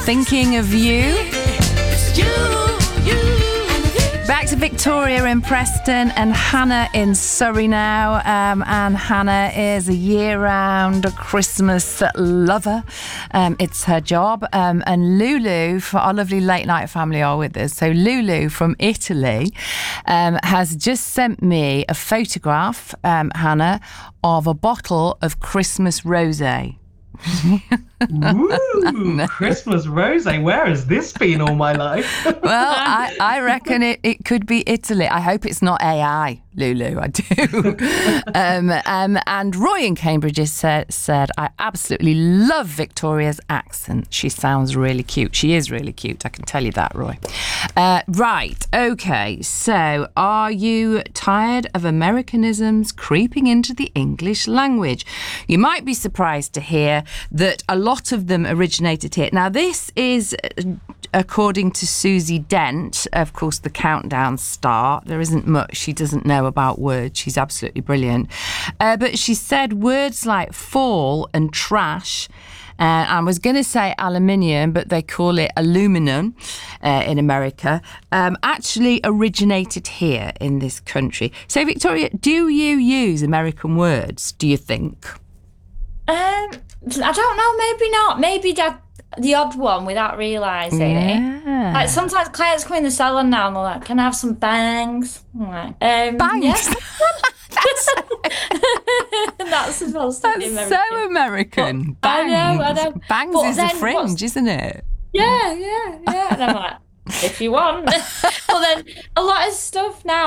Thinking of you. Back to Victoria in Preston and Hannah in Surrey now. And Hannah is a year-round Christmas lover. It's her job. And Lulu, for our lovely late night family, are with us. So Lulu from Italy has just sent me a photograph, Hannah, of a bottle of Christmas rosé. Ooh, Christmas rosé. Where has this been all my life? Well, I reckon it could be Italy. I hope it's not AI, Lulu. I do. And Roy in Cambridge has said, I absolutely love Victoria's accent. She sounds really cute. She is really cute. I can tell you that, Roy. Right. Okay. So, are you tired of Americanisms creeping into the English language? You might be surprised to hear that a lot of them originated here. Now, this is according to Susie Dent, of course, the countdown star. There isn't much she doesn't know about words. She's absolutely brilliant. But she said words like fall and trash. I was going to say aluminium, but they call it aluminum in America, actually originated here in this country. So, Victoria, do you use American words, do you think? I don't know, maybe not. Maybe the odd one without realising it. Like sometimes clients come in the salon now and they're like, can I have some bangs? I'm like, bangs? Yeah. That's supposed to be American. So American. Bangs. I know. Bangs but is a fringe, isn't it? Yeah. And I'm like, if you want. But then a lot of stuff now